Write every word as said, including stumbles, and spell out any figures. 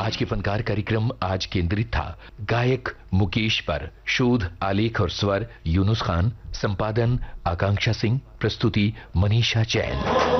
आज के फनकार कार्यक्रम आज केंद्रित था गायक मुकेश पर। शोध, आलेख और स्वर यूनुस खान, संपादन आकांक्षा सिंह, प्रस्तुति मनीषा जैन।